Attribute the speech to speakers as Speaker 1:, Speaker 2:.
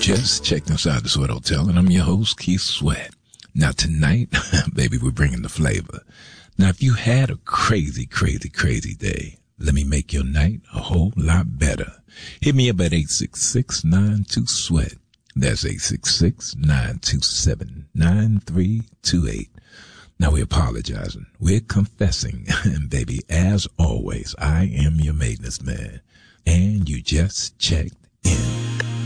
Speaker 1: just checked inside the Sweat Hotel, and I'm your host, Keith Sweat. Now tonight, baby, we're bringing the flavor. Now if you had a crazy day, let me make your night a whole lot better. Hit me up at 866-92-SWEAT. That's 866-927-9328. Now we're apologizing. We're confessing. And baby, as always, I am your maintenance man. And you just checked in.